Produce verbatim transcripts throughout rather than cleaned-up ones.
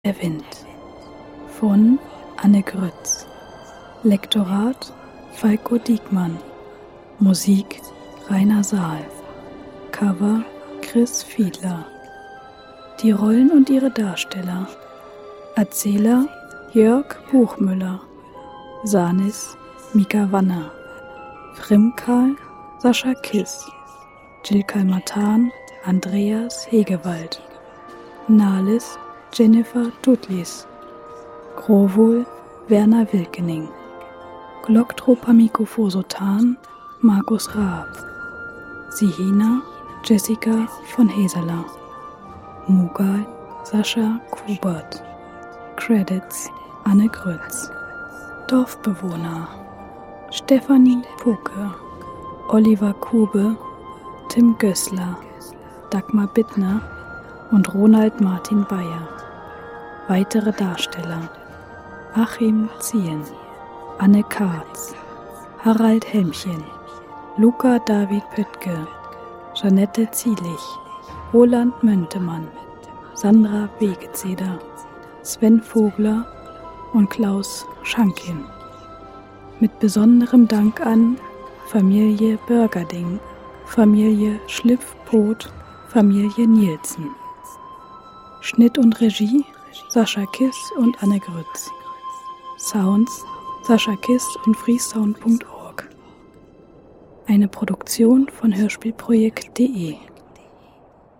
Der Wind von Anne Grütz. Lektorat Falko Diekmann. Musik Rainer Saal. Cover Chris Fiedler. Die Rollen und ihre Darsteller: Erzähler Jörg Buchmüller, Sanis Mika Wanner, Frimkal Sascha Kiss, Jill Kalmatan Andreas Hegewald, Nalis Jennifer Tutlis, Grovul Werner Wilkening, Glocktropamycophosotan Markus Raab, Sihina Jessica von Heseler, Mughal Sascha Kubert. Credits Anne Grütz. Dorfbewohner: Stefanie Puke, Oliver Kube, Tim Gößler, Dagmar Bittner und Ronald Martin Bayer. Weitere Darsteller: Achim Ziehen, Anne Karz, Harald Helmchen, Luca David Pöttke, Jeanette Zielich, Roland Möntemann, Sandra Wegezeder, Sven Vogler und Klaus Schankin. Mit besonderem Dank an Familie Börgerding, Familie Schliff-Pot, Familie Nielsen. Schnitt und Regie Sascha Kiss und Anne Grütz. Sounds Sascha Kiss und freesound punkt org. Eine Produktion von hörspielprojekt punkt de.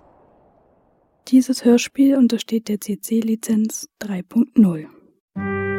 Dieses Hörspiel untersteht der C C Lizenz drei Punkt null.